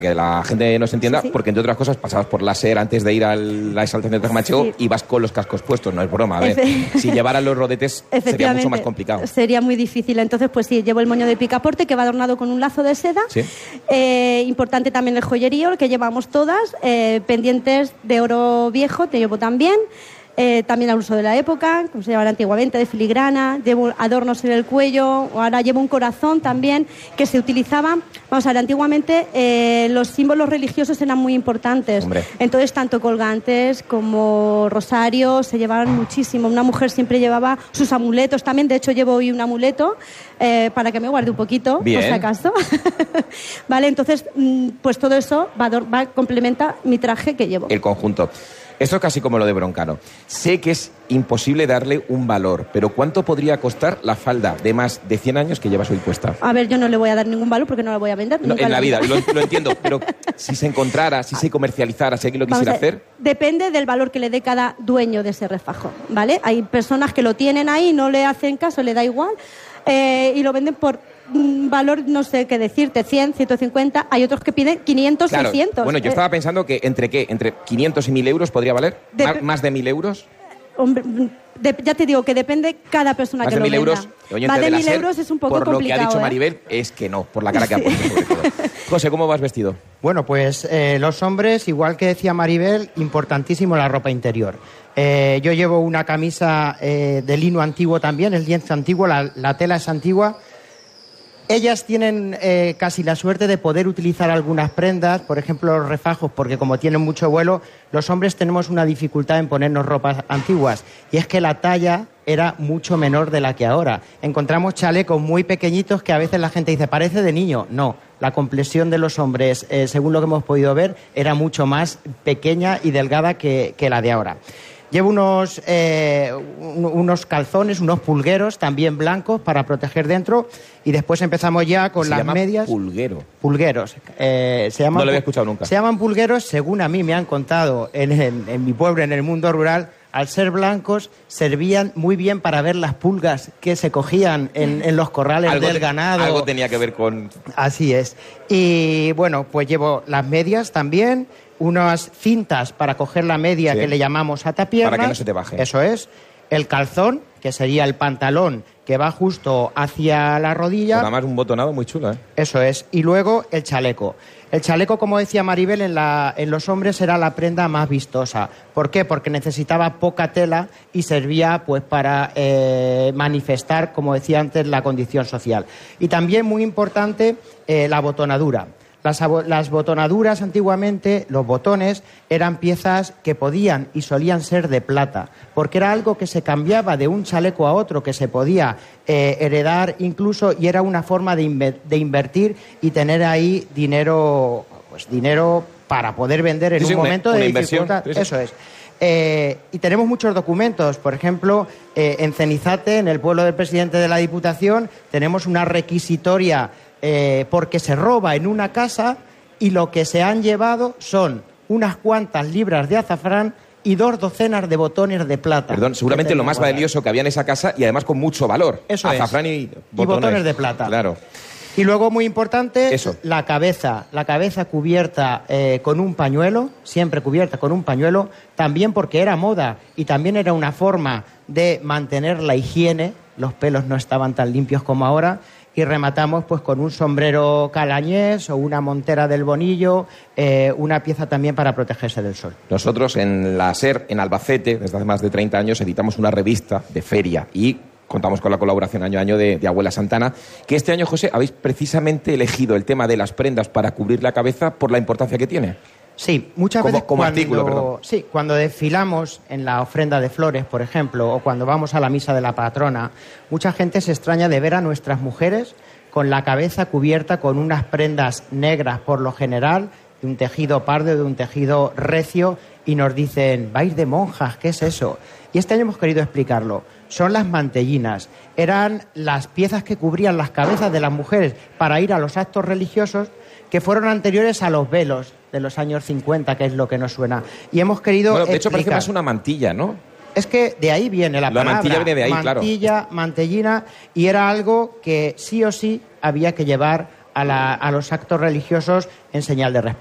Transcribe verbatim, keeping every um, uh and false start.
que la gente no se entienda, sí, sí. porque entre otras cosas pasabas por la SER antes de ir a la exaltación del Manchego sí. y vas con los cascos puestos, no es broma. A ver, Efe... si llevaran los rodetes sería mucho más complicado. Sería muy difícil. Entonces, pues sí, llevo el moño de picaporte que va adornado con un lazo de seda. ¿Sí? Eh, importante también el joyerío, que llevamos todas. Eh, pendientes de oro viejo, te llevo también. Eh, también al uso de la época, como se llevaba antiguamente, de filigrana, llevo adornos en el cuello, ahora llevo un corazón también, que se utilizaba, vamos a ver, antiguamente eh, los símbolos religiosos eran muy importantes. Hombre. Entonces tanto colgantes como rosarios se llevaban muchísimo. Una mujer siempre llevaba sus amuletos también, de hecho llevo hoy un amuleto eh, para que me guarde un poquito, Bien. por si acaso. Vale, entonces pues todo eso va, va complementa mi traje que llevo. El conjunto. Esto es casi como lo de Broncano. Sé que es imposible darle un valor, pero ¿cuánto podría costar la falda de más de cien años que llevas hoy puesta? A ver, yo no le voy a dar ningún valor porque no la voy a vender. No, en la vida, lo, lo entiendo, pero si se encontrara, si se comercializara, si alguien lo quisiera Vamos a ver, hacer... Depende del valor que le dé cada dueño de ese refajo, ¿vale? Hay personas que lo tienen ahí, no le hacen caso, le da igual, eh, y lo venden por... un valor, no sé qué decirte, cien, ciento cincuenta, hay otros que piden quinientos, claro. seiscientos. Bueno, yo estaba pensando que ¿entre qué? ¿Entre quinientos y mil euros podría valer? De... ¿Más, ¿Más de mil euros? Hombre, de, ya te digo que depende cada persona más que de lo mil venda. euros, oyente Más de, de la mil SER, euros es un poco por complicado. Por lo que ha dicho ¿eh? Maribel, es que no, por la cara que sí. ha puesto sobre todo. José, ¿cómo vas vestido? Bueno, pues eh, los hombres, igual que decía Maribel, importantísimo la ropa interior. Eh, yo llevo una camisa eh, de lino antiguo también, el lienzo antiguo, la, la tela es antigua. Ellas tienen eh, casi la suerte de poder utilizar algunas prendas, por ejemplo los refajos, porque como tienen mucho vuelo, los hombres tenemos una dificultad en ponernos ropas antiguas. Y es que la talla era mucho menor de la que ahora. Encontramos chalecos muy pequeñitos que a veces la gente dice, parece de niño. No, la complexión de los hombres, eh, según lo que hemos podido ver, era mucho más pequeña y delgada que, que la de ahora. Llevo unos, eh, unos calzones, unos pulgueros también blancos para proteger dentro y después empezamos ya con se las llama medias. Pulguero. Pulgueros. Eh, se llaman, no lo había escuchado nunca. Se llaman pulgueros, según a mí me han contado en, en, en mi pueblo, en el mundo rural. Al ser blancos, servían muy bien para ver las pulgas que se cogían en, en los corrales algo del te, ganado. Algo tenía que ver con... Así es. Y bueno, pues llevo las medias también, unas cintas para coger la media sí. que le llamamos atapiernas. Para que no se te baje. Eso es. El calzón, que sería el pantalón que va justo hacia la rodilla. Pues además un botonado muy chulo, ¿eh? Eso es. Y luego el chaleco. El chaleco, como decía Maribel, en, la, en los hombres era la prenda más vistosa. ¿Por qué? Porque necesitaba poca tela y servía pues para eh, manifestar, como decía antes, la condición social. Y también, muy importante, eh, la botonadura. Las, las botonaduras antiguamente, los botones, eran piezas que podían y solían ser de plata, porque era algo que se cambiaba de un chaleco a otro, que se podía eh, heredar incluso, y era una forma de, inver de invertir y tener ahí dinero, pues dinero para poder vender en sí, un sí, momento una, una de dificultad. Sí, sí. Eso es. Eh, y tenemos muchos documentos, por ejemplo, eh, en Cenizate, en el pueblo del presidente de la Diputación, tenemos una requisitoria Eh, porque se roba en una casa y lo que se han llevado son unas cuantas libras de azafrán y dos docenas de botones de plata. Perdón, seguramente lo más valioso que había en esa casa y además con mucho valor. Eso azafrán es. y botones. y botones de plata. Claro. Y luego, muy importante, Eso. la cabeza. La cabeza cubierta eh, con un pañuelo, siempre cubierta con un pañuelo, también porque era moda y también era una forma de mantener la higiene. Los pelos no estaban tan limpios como ahora. Y rematamos pues con un sombrero calañés o una montera del Bonillo, eh, una pieza también para protegerse del sol. Nosotros en la SER, en Albacete, desde hace más de treinta años, editamos una revista de feria y contamos con la colaboración año a año de, de Abuela Santana, que este año, José, habéis precisamente elegido el tema de las prendas para cubrir la cabeza por la importancia que tiene. Sí, muchas como, veces como cuando, artículo, perdón. Sí, cuando desfilamos en la ofrenda de flores, por ejemplo, o cuando vamos a la misa de la patrona, mucha gente se extraña de ver a nuestras mujeres con la cabeza cubierta con unas prendas negras por lo general, de un tejido pardo, de un tejido recio, y nos dicen, vais de monjas, ¿qué es eso? Y este año hemos querido explicarlo. Son las mantellinas. Eran las piezas que cubrían las cabezas de las mujeres para ir a los actos religiosos, que fueron anteriores a los velos de los años cincuenta, que es lo que nos suena. Y hemos querido bueno, de hecho, explicar. parece más una mantilla, ¿no? Es que de ahí viene la, la palabra. mantilla viene de ahí, mantilla, claro. mantellina, y era algo que sí o sí había que llevar a, la, a los actos religiosos en señal de respeto.